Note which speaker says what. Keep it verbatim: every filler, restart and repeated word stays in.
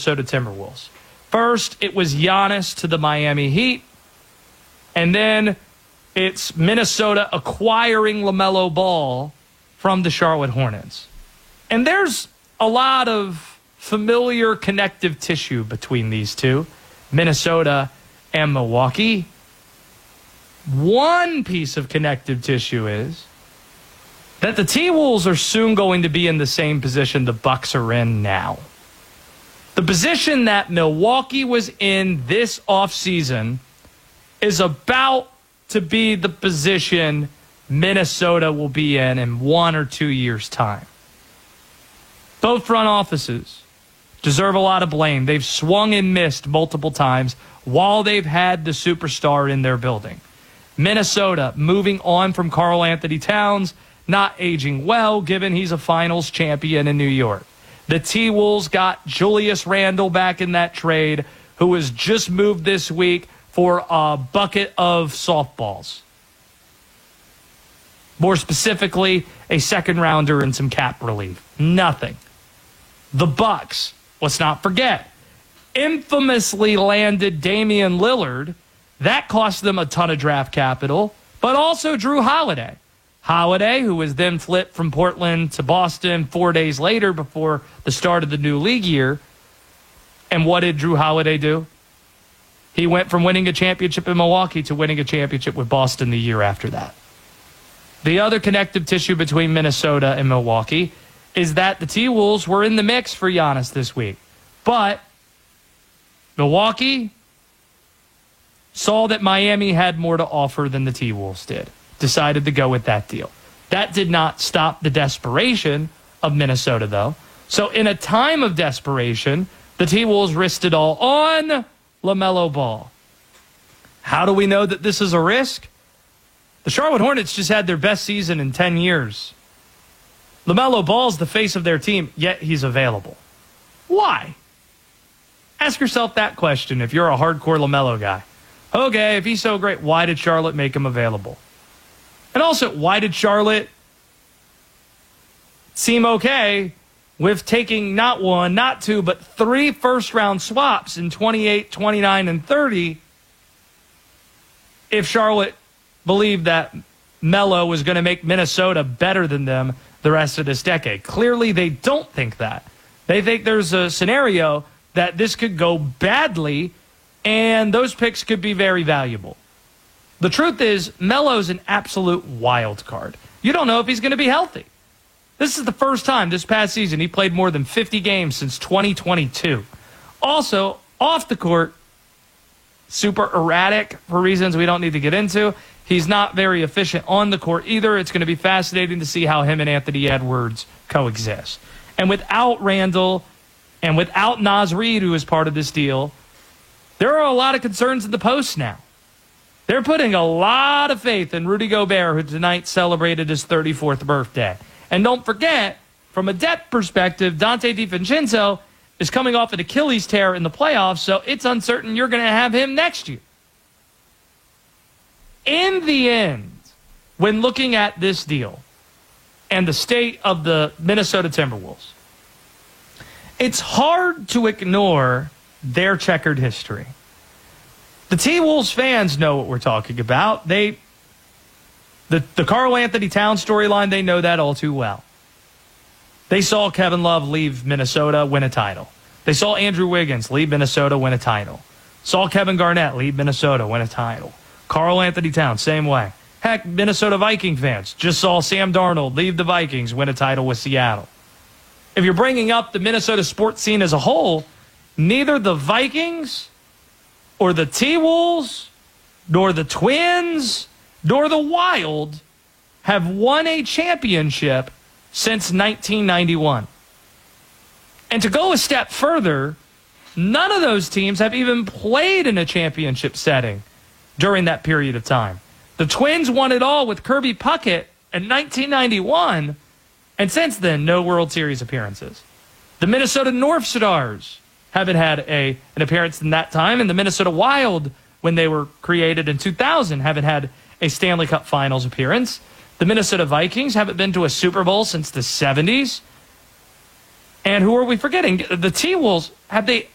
Speaker 1: Minnesota Timberwolves. First, it was Giannis to the Miami Heat. And then it's Minnesota acquiring LaMelo Ball from the Charlotte Hornets. And there's a lot of familiar connective tissue between these two, Minnesota and Milwaukee. One piece of connective tissue is that the T-Wolves are soon going to be in the same position the Bucks are in now. The position that Milwaukee was in this offseason is about to be the position Minnesota will be in in one or two years' time. Both front offices deserve a lot of blame. They've swung and missed multiple times while they've had the superstar in their building. Minnesota moving on from Karl Anthony Towns, not aging well given he's a finals champion in New York. The T-Wolves got Julius Randle back in that trade, who was just moved this week for a bucket of softballs. More specifically, a second rounder and some cap relief. Nothing. The Bucks, let's not forget, infamously landed Damian Lillard. That cost them a ton of draft capital, but also Drew Holiday. Holiday, who was then flipped from Portland to Boston four days later before the start of the new league year. And what did Drew Holiday do? He went from winning a championship in Milwaukee to winning a championship with Boston the year after that. The other connective tissue between Minnesota and Milwaukee is that the T-Wolves were in the mix for Giannis this week. But Milwaukee saw that Miami had more to offer than the T-Wolves did. Decided to go with that deal. That did not stop the desperation of Minnesota, though. So in a time of desperation, the T-Wolves risked it all on LaMelo Ball. How do we know that this is a risk? The Charlotte Hornets just had their best season in ten years. LaMelo Ball's the face of their team, yet he's available. Why? Ask yourself that question if you're a hardcore LaMelo guy. Okay, if he's so great, why did Charlotte make him available? And also, why did Charlotte seem okay with taking not one, not two, but three first-round swaps in twenty-eight, twenty-nine, and thirty if Charlotte believed that Melo was going to make Minnesota better than them the rest of this decade? Clearly, they don't think that. They think there's a scenario that this could go badly, and those picks could be very valuable. The truth is, Melo's an absolute wild card. You don't know if he's going to be healthy. This is the first time this past season he played more than fifty games since twenty twenty-two. Also, off the court, super erratic for reasons we don't need to get into. He's not very efficient on the court either. It's going to be fascinating to see how him and Anthony Edwards coexist. And without Randall and without Naz Reid, who is part of this deal, there are a lot of concerns in the post now. They're putting a lot of faith in Rudy Gobert, who tonight celebrated his thirty-fourth birthday. And don't forget, from a depth perspective, Dante DiVincenzo is coming off an Achilles tear in the playoffs, so it's uncertain you're going to have him next year. In the end, when looking at this deal and the state of the Minnesota Timberwolves, it's hard to ignore their checkered history. The T-Wolves fans know what we're talking about. They, the, the Karl Anthony Towns storyline, they know that all too well. They saw Kevin Love leave Minnesota, win a title. They saw Andrew Wiggins leave Minnesota, win a title. Saw Kevin Garnett leave Minnesota, win a title. Karl Anthony Towns, same way. Heck, Minnesota Viking fans just saw Sam Darnold leave the Vikings, win a title with Seattle. If you're bringing up the Minnesota sports scene as a whole, neither the Vikings or the T-Wolves, nor the Twins, nor the Wild have won a championship since nineteen ninety-one. And to go a step further, none of those teams have even played in a championship setting during that period of time. The Twins won it all with Kirby Puckett in nineteen ninety-one, and since then, no World Series appearances. The Minnesota North Stars haven't had a, an appearance in that time, and the Minnesota Wild, when they were created in two thousand, haven't had a Stanley Cup Finals appearance. The Minnesota Vikings haven't been to a Super Bowl since the seventies. And who are we forgetting? The T-Wolves, have they